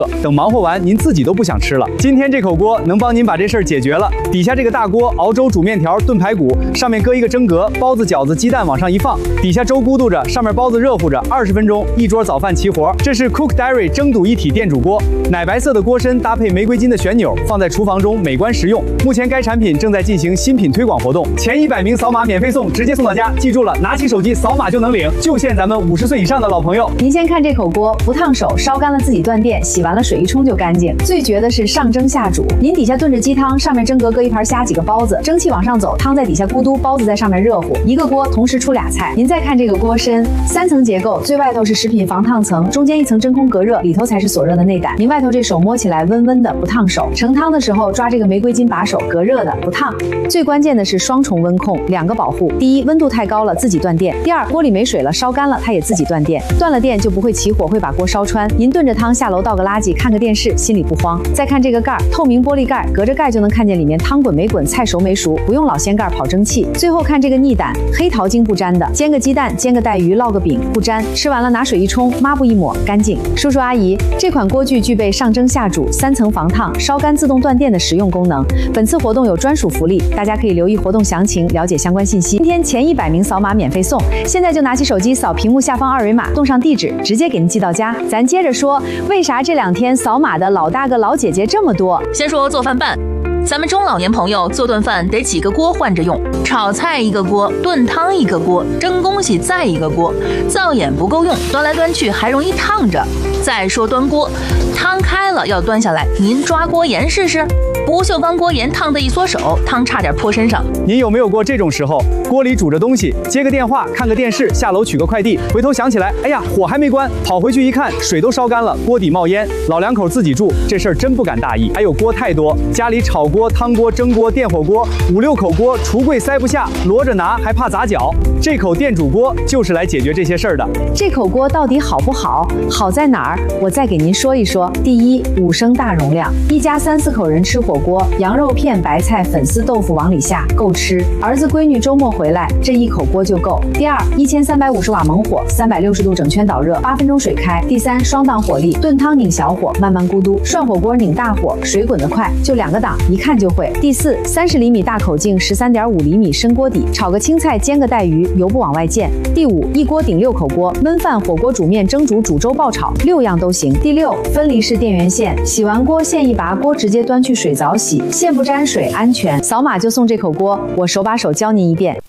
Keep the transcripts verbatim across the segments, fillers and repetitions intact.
等忙活完，您自己都不想吃了。今天这口锅能帮您把这事儿解决了。底下这个大锅熬粥、煮面条、炖排骨，上面搁一个蒸格，包子、饺子、鸡蛋往上一放，底下粥咕嘟着，上面包子热乎着，二十分钟一桌早饭齐活。这是 Cook Diary 蒸肚一体电煮锅，奶白色的锅身搭配玫瑰金的旋钮，放在厨房中美观实用。目前该产品正在进行新品推广活动，前一百名扫码免费送，直接送到家。记住了，拿起手机扫码就能领，就限咱们五十岁以上的老朋友。 您先看这口锅，不烫手，烧干了自己断电，洗完了水一冲就干净。最绝的是上蒸下煮，您底下炖着鸡汤，上面蒸格搁一盘虾几个包子，蒸汽往上走，汤在底下咕嘟，包子在上面热乎，一个锅同时出俩菜。您再看这个锅身，三层结构，最外头是食品防烫层，中间一层真空隔热，里头才是锁热的内胆。您外头这手摸起来温温的，不烫手。盛汤的时候抓这个玫瑰金把手，隔热的，不烫。最关键的是双重温控，两个保护。第一，温度太高了自己断电；第二，锅里没水了，烧干了它也自己断电。断了电就不会起火，会把锅烧穿。您炖着汤下楼倒个垃圾，看个电视，心里不慌。再看这个盖儿，透明玻璃盖，隔着盖就能看见里面汤滚没滚，菜熟没熟，不用老掀盖跑蒸汽。最后看这个腻胆，黑桃精不粘的，煎个鸡蛋，煎个带鱼，烙个饼不粘，吃完了拿水一冲，抹布一抹，干净。叔叔阿姨，这款锅具具备上蒸下煮、三层防烫、烧干自动断电的实用功能。本次活动有专属福利，大家可以留意活动详情，了解相关信息。今天前一百名扫码免费送，现在就拿起手机扫屏幕下方二维码，动上地址，直接给您寄到家。咱接着说，为啥这两天扫码的老大哥老姐姐这么多？ 先说做饭办。咱们中老年朋友做顿饭得几个锅换着用，炒菜一个锅，炖汤一个锅，蒸东西再一个锅，灶眼不够用，端来端去还容易烫着。再说端锅，汤开了要端下来，您抓锅沿试试，不锈钢锅沿烫得一缩手，汤差点泼身上。 您有没有过这种时候，锅里煮着东西，接个电话，看个电视，下楼取个快递，回头想起来，哎呀，火还没关，跑回去一看，水都烧干了，锅底冒烟。老两口自己住，这事儿真不敢大意。还有锅太多，家里炒锅、汤锅、蒸锅、电火锅，五六口锅，橱柜塞不下，摞着拿还怕砸脚。这口电煮锅就是来解决这些事儿的。 这口锅到底好不好？好在哪儿？我再给您说一说。第一，五升大容量，一家三四口人吃火锅，羊肉片、白菜、粉丝、豆腐往里下，够吃。儿子闺女周末回来，这一口锅就够。第二，一千三百五十瓦猛火，三百六十度整圈导热，八分钟水开。第三，双档火力，炖汤拧小火，慢慢咕嘟；涮火锅拧大火，水滚得快，就两个档，一看就会。第四，三十厘米大口径，十三点五厘米深锅底，炒个青菜，煎个带鱼，油不往外溅。第五，一锅顶六口锅，焖饭、火锅、煮面、蒸煮、煮粥、爆炒，六样都行。第六，分离式电源线，洗完锅线一拔，锅直接端去水澡洗，线不沾水，安全。扫码就送这口锅，我手把手教您一遍。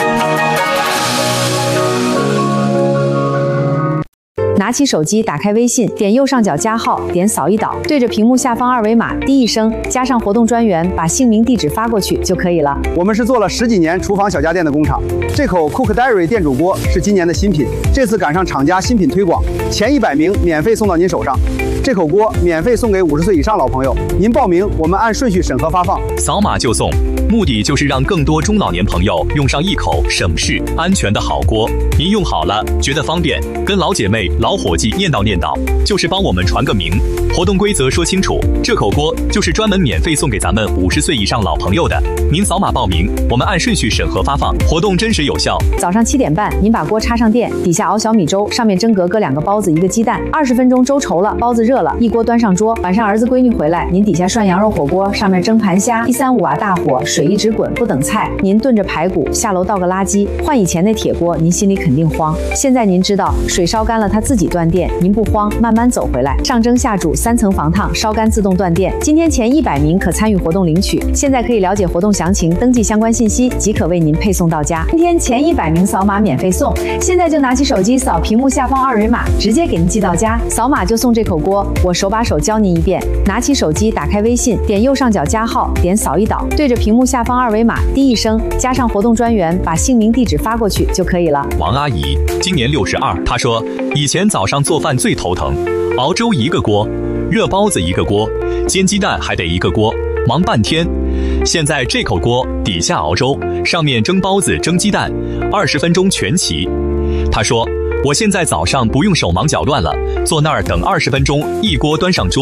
拿起手机，打开微信，点右上角加号，点扫一导，对着屏幕下方二维码滴一声，加上活动专员，把姓名地址发过去就可以了。 我们是做了十几年厨房小家电的工厂，这口 Cook Diary 电煮锅是今年的新品，这次赶上厂家新品推广，前一百名免费送到您手上。这口锅免费送给五十岁以上老朋友，您报名，我们按顺序审核发放， 扫码就送。目的就是让更多中老年朋友用上一口省事、安全的好锅。您用好了，觉得方便，跟老姐妹、老伙计念叨念叨，就是帮我们传个名。活动规则说清楚，这口锅就是专门免费送给咱们五十岁以上老朋友的。您扫码报名，我们按顺序审核发放，活动真实有效。 早上七点半，您把锅插上电，底下熬小米粥，上面蒸格搁两个包子，一个鸡蛋，二十分钟粥稠了，包子热了，一锅端上桌。晚上儿子闺女回来，您底下涮羊肉火锅，上面蒸盘虾，一三五瓦大火，水一直滚，不等菜。您炖着排骨，下楼倒个垃圾。换以前那铁锅，您心里肯定慌。现在您知道，水烧干了它自己断电，您不慌，慢慢走回来。上蒸下煮，三层防烫，烧干自动断电。今天前一百名可参与活动领取，现在可以了解活动详情，登记相关信息，即可为您配送到家。今天前一百名扫码免费送，现在就拿起手机扫屏幕下方二维码，直接给您寄到家。扫码就送这口锅，我手把手教您一遍。拿起手机，打开微信，点右上角加号，点扫一导，对着屏幕下方二维码滴一声，加上活动专员，把姓名地址发过去就可以了。 王阿姨今年六十二，她说以前早上做饭最头疼，熬粥一个锅，热包子一个锅，煎鸡蛋还得一个锅，忙半天。现在这口锅底下熬粥，上面蒸包子蒸鸡蛋，二十分钟全齐。她说我现在早上不用手忙脚乱了，坐那儿等二十分钟，一锅端上桌。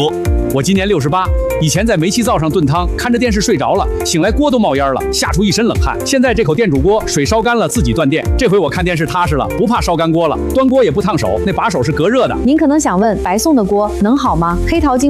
我今年六十八，以前在煤气灶上炖汤，看着电视睡着了，醒来锅都冒烟了，吓出一身冷汗。现在这口电煮锅，水烧干了自己断电，这回我看电视踏实了，不怕烧干锅了，端锅也不烫手，那把手是隔热的。 您可能想问，白送的锅能好吗？黑桃经